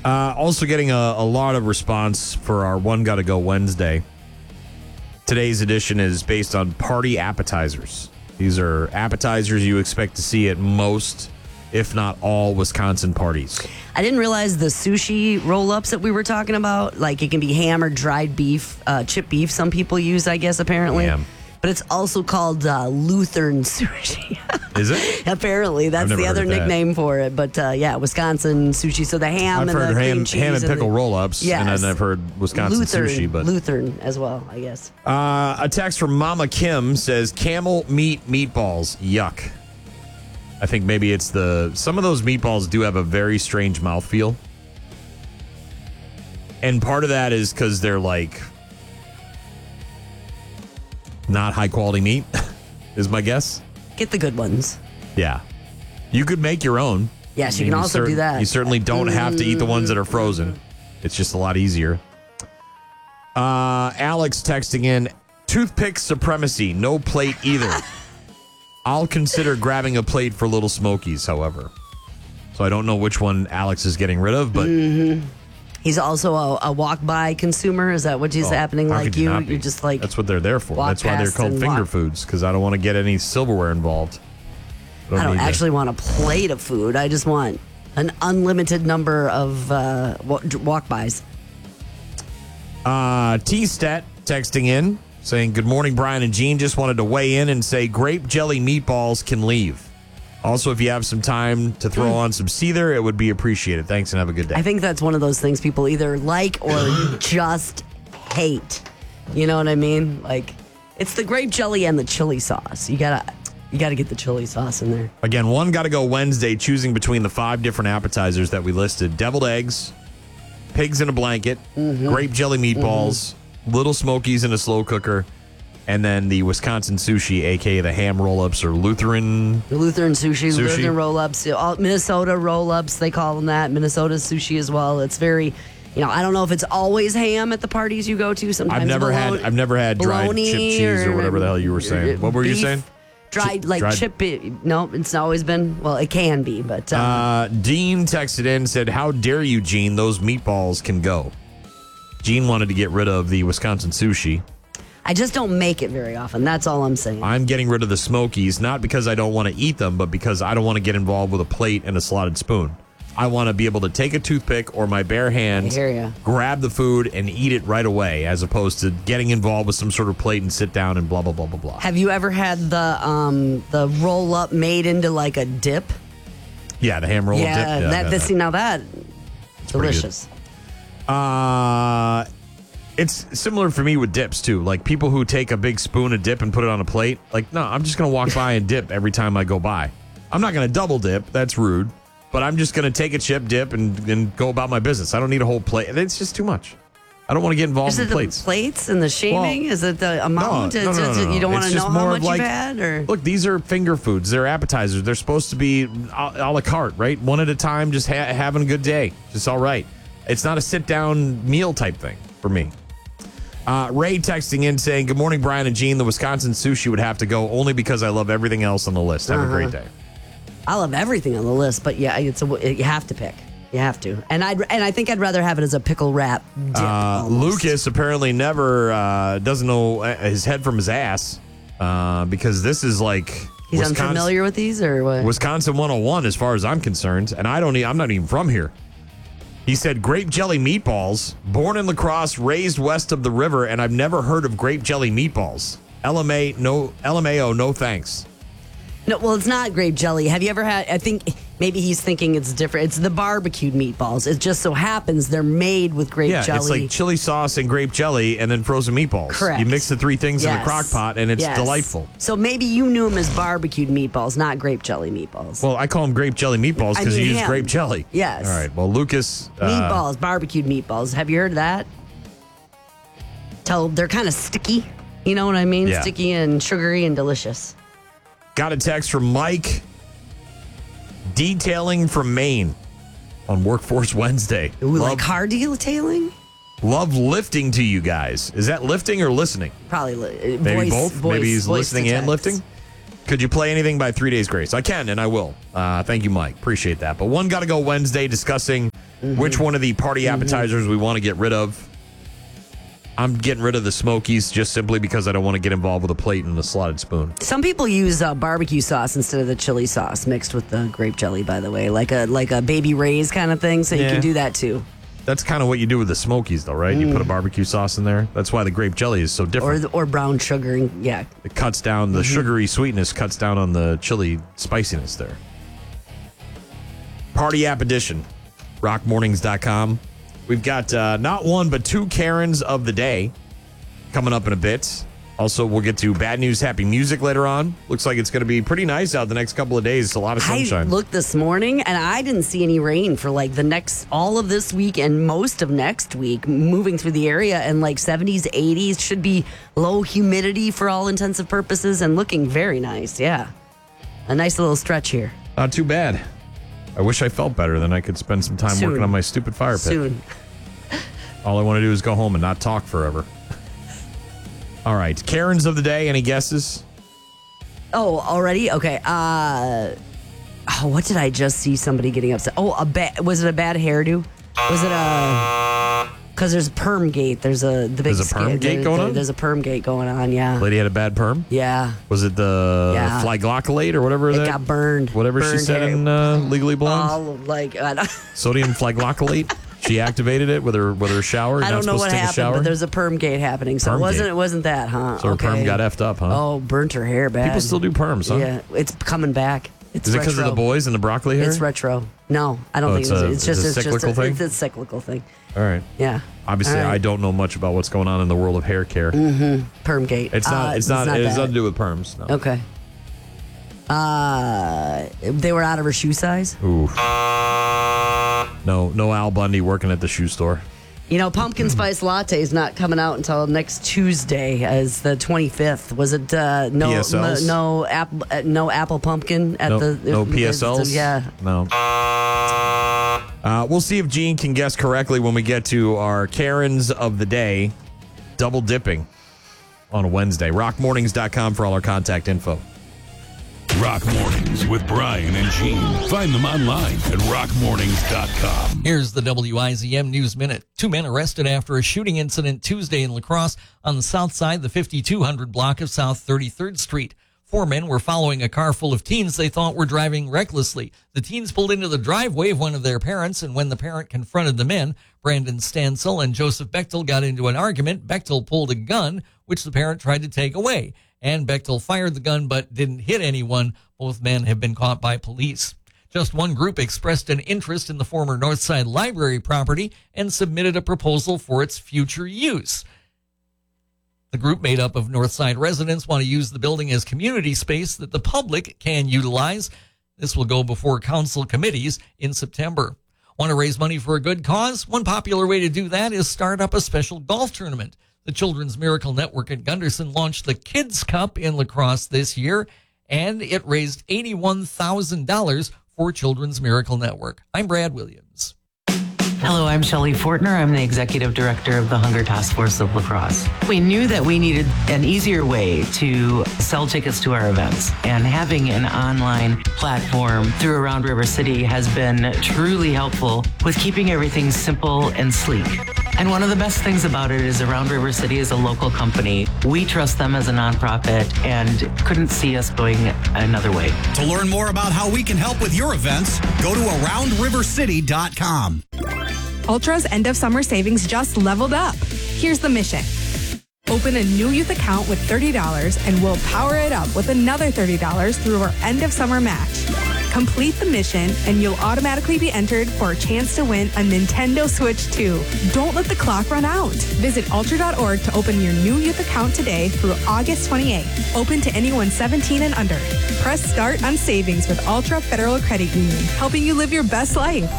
Also getting a lot of response for our One Gotta Go Wednesday. Today's edition is based on party appetizers. These are appetizers you expect to see at most, if not all, Wisconsin parties. I didn't realize the sushi roll-ups that we were talking about, like it can be ham or dried beef, chipped beef. Some people use, I guess, apparently. Ham. But it's also called Lutheran sushi. Is it? Apparently, that's the other nickname for it. But yeah, Wisconsin sushi. So the ham I've and heard the cream cheese ham and pickle roll-ups, Yes. and then I've heard Wisconsin sushi. But Lutheran as well, I guess. A text from Mama Kim says camel meat meatballs. Yuck. I think maybe it's some of those meatballs do have a very strange mouthfeel. And part of that is because they're like not high quality meat, is my guess. Get the good ones. Yeah. You could make your own. Yes, you can also do that. You certainly don't have to eat the ones that are frozen. It's just a lot easier. Alex texting in, toothpick supremacy, no plate either. I'll consider grabbing a plate for Little Smokies, however. So I don't know which one Alex is getting rid of, but... He's also a walk-by consumer. Is that what is happening how like could you? not be? You're just like... That's what they're there for. walk That's why they're past called and finger walk. foods, because I don't want to get any silverware involved. I don't need actually want a plate of food. I just want an unlimited number of walk-bys. T-Stat texting in, saying, good morning, Brian and Gene. Just wanted to weigh in and say grape jelly meatballs can leave. Also, if you have some time to throw on some Seether, it would be appreciated. Thanks and have a good day. I think that's one of those things people either like or just hate. You know what I mean? Like, it's the grape jelly and the chili sauce. You gotta get the chili sauce in there. Again, One Gotta Go Wednesday, choosing between the 5 different appetizers that we listed. Deviled eggs, pigs in a blanket, grape jelly meatballs, Little Smokies in a slow cooker, and then the Wisconsin sushi, a.k.a. the ham roll-ups or Lutheran. The Lutheran sushi. Lutheran roll-ups, Minnesota roll-ups, they call them that. Minnesota sushi as well. It's very, I don't know if it's always ham at the parties you go to. Sometimes I've never had dried chip cheese or whatever the hell you were saying. What were you saying? Dried chip. No, it's always been, well, it can be, but. Dean texted in and said, how dare you, Gene? Those meatballs can go. Gene wanted to get rid of the Wisconsin sushi. I just don't make it very often. That's all I'm saying. I'm getting rid of the Smokies, not because I don't want to eat them, but because I don't want to get involved with a plate and a slotted spoon. I want to be able to take a toothpick or my bare hands, grab the food, and eat it right away, as opposed to getting involved with some sort of plate and sit down and blah, blah, blah, blah, blah. Have you ever had the roll-up made into like a dip? Yeah, the ham roll-up dip. Yeah, see, now that, delicious. It's similar for me with dips, too. Like, people who take a big spoon of dip and put it on a plate. Like, no, I'm just going to walk by and dip every time I go by. I'm not going to double dip. That's rude. But I'm just going to take a chip dip and go about my business. I don't need a whole plate. It's just too much. I don't want to get involved in plates. Is it the plates and the shaming? Well, is it the amount? No. You don't want to know how much you've had? Or? Look, these are finger foods. They're appetizers. They're supposed to be a la carte, right? One at a time, just having a good day. Just all right. It's not a sit-down meal type thing for me. Ray texting in saying, good morning, Brian and Gene. The Wisconsin sushi would have to go only because I love everything else on the list. Have a great day. I love everything on the list, but yeah, you have to pick. You have to. And I think I'd rather have it as a pickle wrap dip. Lucas apparently never doesn't know his head from his ass because this is like he's unfamiliar with these or what? Wisconsin 101 as far as I'm concerned, and I'm not even from here. He said grape jelly meatballs, born in La Crosse, raised west of the river, and I've never heard of grape jelly meatballs. LMAO, no thanks. No, well, it's not grape jelly. Have you ever had, I think maybe he's thinking it's different. It's the barbecued meatballs. It just so happens they're made with grape jelly. Yeah, it's like chili sauce and grape jelly and then frozen meatballs. Correct. You mix the 3 things in a crock pot and it's delightful. So maybe you knew them as barbecued meatballs, not grape jelly meatballs. Well, I call them grape jelly meatballs because you use grape jelly. Yes. All right, well, Lucas. Meatballs, barbecued meatballs. Have you heard of that? They're kind of sticky. You know what I mean? Yeah. Sticky and sugary and delicious. Got a text from Mike. Detailing from Maine on Workforce Wednesday. Ooh, like car detailing? Love lifting to you guys. Is that lifting or listening? Probably maybe both. Maybe he's listening and lifting. Could you play anything by 3 Days Grace? I can and I will. Thank you, Mike. Appreciate that. But One Gotta Go Wednesday discussing which one of the party appetizers we want to get rid of. I'm getting rid of the Smokies just simply because I don't want to get involved with a plate and a slotted spoon. Some people use barbecue sauce instead of the chili sauce mixed with the grape jelly, by the way, like a Baby Ray's kind of thing. So you can do that too. That's kind of what you do with the Smokies, though, right? You put a barbecue sauce in there. That's why the grape jelly is so different. Or brown sugar. Yeah. It cuts down the sugary sweetness, cuts down on the chili spiciness there. Party App Edition, rockmornings.com. We've got not one, but two Karens of the day coming up in a bit. Also, we'll get to bad news, happy music later on. Looks like it's going to be pretty nice out the next couple of days. It's a lot of sunshine. I looked this morning, and I didn't see any rain for like all of this week and most of next week moving through the area. And like 70s, 80s should be low humidity for all intensive purposes and looking very nice. Yeah. A nice little stretch here. Not too bad. I wish I felt better. Then I could spend some time working on my stupid fire pit. Soon. All I want to do is go home and not talk forever. All right. Karens of the day. Any guesses? Oh, already? Okay. What did I just see somebody getting upset? Oh, was it a bad hairdo? Was it because there's a perm gate. There's a perm gate going on? There's a perm gate going on, yeah. Lady had a bad perm? Yeah. Was it the flyglycolate or whatever? It got burned. Whatever she said in Legally Blonde? Sodium flyglycolate? She activated it with her shower. I don't know what happened, but there's a perm gate happening. So it wasn't that, huh? So her perm got effed up, huh? Oh, burnt her hair bad. People still do perms, huh? Yeah, it's coming back. Is it because of the boys and the broccoli hair? It's retro. No, I don't think it's just a cyclical thing. It's a cyclical thing. All right. Yeah. Obviously, I don't know much about what's going on in the world of hair care. Perm gate. It's not. It has nothing to do with perms. No. Okay. They were out of her shoe size. Ooh. No Al Bundy working at the shoe store. You know, pumpkin spice latte is not coming out until next Tuesday, as the 25th. Was it PSLs? No apple pumpkin at no PSLs? Yeah. No. We'll see if Gene can guess correctly when we get to our Karens of the day. Double dipping on a Wednesday. Rockmornings.com for all our contact info. Rock Mornings with Brian and Gene. Find them online at rockmornings.com. Here's the WIZM News Minute. 2 men arrested after a shooting incident Tuesday in La Crosse on the south side, the 5200 block of South 33rd Street. 4 men were following a car full of teens they thought were driving recklessly. The teens pulled into the driveway of one of their parents, and when the parent confronted the men, Brandon Stansel and Joseph Bechtel got into an argument. Bechtel pulled a gun, which the parent tried to take away. And Bechtel fired the gun but didn't hit anyone. Both men have been caught by police. Just one group expressed an interest in the former Northside Library property and submitted a proposal for its future use. The group, made up of Northside residents, want to use the building as community space that the public can utilize. This will go before council committees in September. Want to raise money for a good cause? One popular way to do that is start up a special golf tournament. The Children's Miracle Network at Gunderson launched the Kids Cup in La Crosse this year, and it raised $81,000 for Children's Miracle Network. I'm Brad Williams. Hello, I'm Shelley Fortner. I'm the Executive Director of the Hunger Task Force of La Crosse. We knew that we needed an easier way to sell tickets to our events, and having an online platform through Around River City has been truly helpful with keeping everything simple and sleek. And one of the best things about it is Around River City is a local company. We trust them as a nonprofit and couldn't see us going another way. To learn more about how we can help with your events, go to AroundRiverCity.com. Ultra's end of summer savings just leveled up. Here's the mission. Open a new youth account with $30 and we'll power it up with another $30 through our end of summer match. Complete the mission and you'll automatically be entered for a chance to win a Nintendo Switch 2. Don't let the clock run out. Visit ultra.org to open your new youth account today through August 28th. Open to anyone 17 and under. Press start on savings with Ultra Federal Credit Union, helping you live your best life.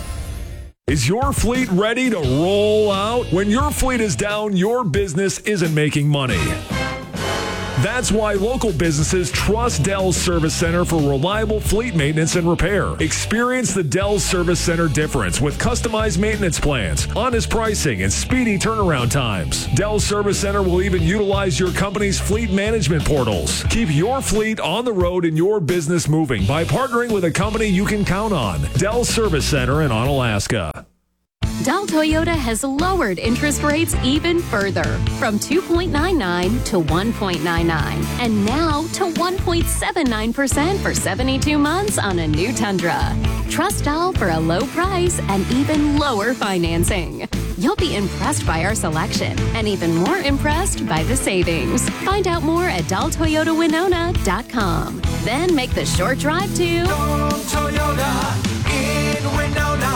Is your fleet ready to roll out? When your fleet is down, your business isn't making money. That's why local businesses trust Dell's Service Center for reliable fleet maintenance and repair. Experience the Dell's Service Center difference with customized maintenance plans, honest pricing, and speedy turnaround times. Dell's Service Center will even utilize your company's fleet management portals. Keep your fleet on the road and your business moving by partnering with a company you can count on. Dell's Service Center in Onalaska. Dell Toyota has lowered interest rates even further from 2.99 to 1.99 and now to 1.79% for 72 months on a new Tundra. Trust Dell for a low price and even lower financing. You'll be impressed by our selection and even more impressed by the savings. Find out more at DellToyotaWinona.com. Then make the short drive to Toyota in Winona.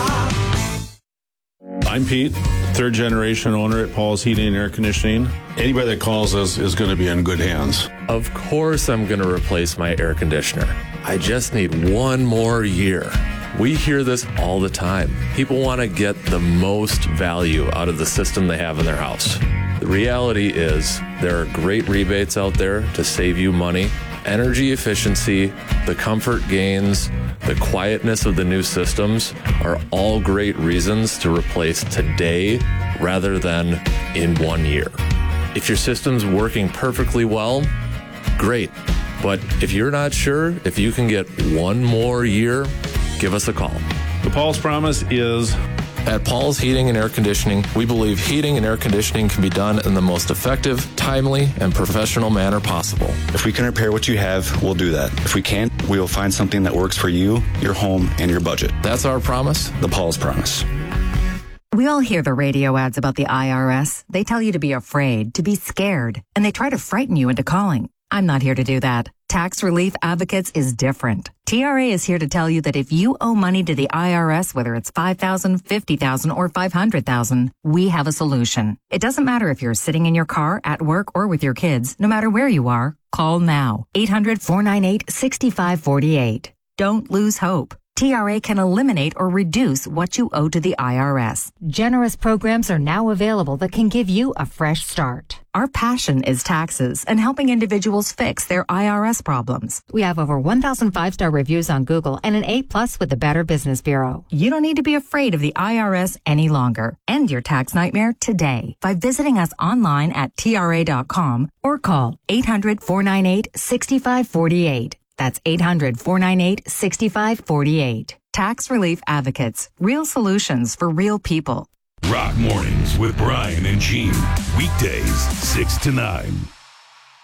I'm Pete, third generation owner at Paul's Heating and Air Conditioning. Anybody that calls us is going to be in good hands. Of course I'm going to replace my air conditioner. I just need one more year. We hear this all the time. People want to get the most value out of the system they have in their house. The reality is there are great rebates out there to save you money. Energy efficiency, the comfort gains, the quietness of the new systems are all great reasons to replace today rather than in 1 year. If your system's working perfectly well, great. But if you're not sure if you can get one more year, give us a call. The Paul's Promise is... At Paul's Heating and Air Conditioning, we believe heating and air conditioning can be done in the most effective, timely, and professional manner possible. If we can repair what you have, we'll do that. If we can't, we will find something that works for you, your home, and your budget. That's our promise. The Paul's Promise. We all hear the radio ads about the IRS. They tell you to be afraid, to be scared, and they try to frighten you into calling. I'm not here to do that. Tax Relief Advocates is different. TRA is here to tell you that if you owe money to the IRS, whether it's $5,000, $50,000, or $500,000, we have a solution. It doesn't matter if you're sitting in your car, at work, or with your kids. No matter where you are, call now. 800-498-6548. Don't lose hope. TRA can eliminate or reduce what you owe to the IRS. Generous programs are now available that can give you a fresh start. Our passion is taxes and helping individuals fix their IRS problems. We have over 1,000 5-star reviews on Google and an A+ with the Better Business Bureau. You don't need to be afraid of the IRS any longer. End your tax nightmare today by visiting us online at TRA.com or call 800-498-6548. That's 800-498-6548. Tax Relief Advocates. Real solutions for real people. Rock Mornings with Brian and Gene. Weekdays, 6 to 9.